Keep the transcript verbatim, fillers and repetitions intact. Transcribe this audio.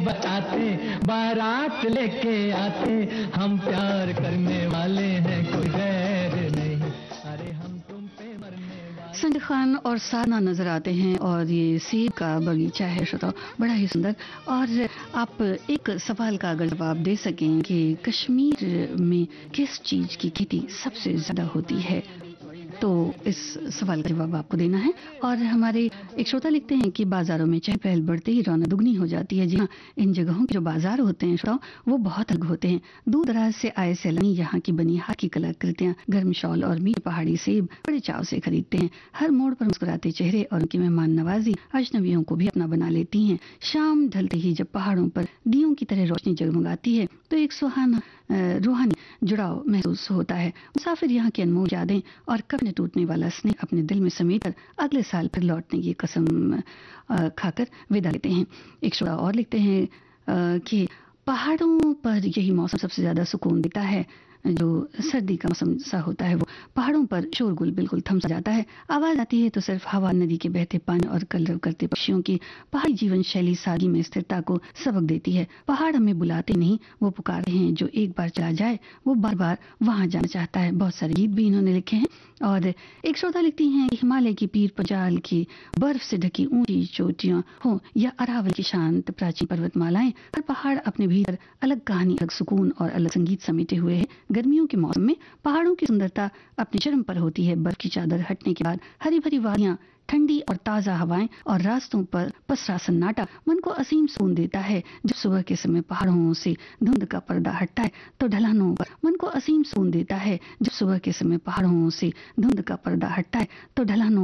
बताते, बारात लेके आते, हम प्यार करने वाले हैं, कोई गैर नहीं, अरे हम तुम पे मरने वाले। संजय खान और साधना नजर आते हैं और ये सेब का बगीचा है श्रोताओ, बड़ा ही सुंदर। और आप एक सवाल का अगर जवाब दे सकें कि कश्मीर में किस चीज की खेती सबसे ज्यादा होती है, तो इस सवाल का जवाब आपको देना है। और हमारे एक श्रोता लिखते हैं कि बाजारों में चहल पहल बढ़ते ही रौनक दुगनी हो जाती है। जी हाँ, इन जगहों के जो बाजार होते हैं श्रोताओ, वो बहुत अलग होते हैं। दूर दराज से आए सैलानी यहाँ की बनी हाथ की कलाकृतियां, गर्म शॉल और मीठे पहाड़ी सेब बड़े चाव से खरीदते हैं। हर मोड़ पर मुस्कुराते चेहरे और उनकी मेहमान नवाजी अजनबियों को भी अपना बना लेती हैं। शाम ढलते ही जब पहाड़ों पर दियों की तरह रोशनी जगमगाती है तो एक सुहाना रूहानी जुड़ाव महसूस होता है। मुसाफिर यहाँ की अनमोल यादें और कभी न टूटने वाला स्नेह अपने दिल में समेटकर अगले साल फिर लौटने की कसम खाकर विदा लेते हैं। एक श्रोता और लिखते हैं कि पहाड़ों पर यही मौसम सबसे ज्यादा सुकून देता है। जो सर्दी का मौसम सा होता है, वो पहाड़ों पर शोरगुल बिल्कुल थम सा जाता है। आवाज आती है तो सिर्फ हवा, नदी के बहते पानी और कलरव करते पक्षियों की पहाड़ी जीवन शैली सादगी में स्थिरता को सबक देती है। पहाड़ हमें बुलाते नहीं, वो पुकारते हैं। जो एक बार चला जाए वो बार बार वहां जाना चाहता है। बहुत सारे गीत भी इन्होंने लिखे हैं। और एक श्रोता लिखती हैं कि हिमालय की पीर पंजाल की बर्फ से ढकी ऊंची चोटियां हो या अरावली की शांत प्राचीन पर्वतमालाएं, हर पहाड़ अपने भीतर अलग कहानी, अलग सुकून और अलग संगीत समेटे हुए है। गर्मियों के मौसम में पहाड़ों की सुंदरता अपने चरम पर होती है। बर्फ की चादर हटने के बाद हरी भरी वादियां, ठंडी और ताजा हवाएं और रास्तों पर पसरा सन्नाटा मन को असीम सुकून देता है। जब सुबह के समय पहाड़ों से धुंध का पर्दा हटता है तो ढलानों पर मन को असीम सुकून देता है। जब सुबह के समय पहाड़ों से धुंध का पर्दा हटता है तो ढलानों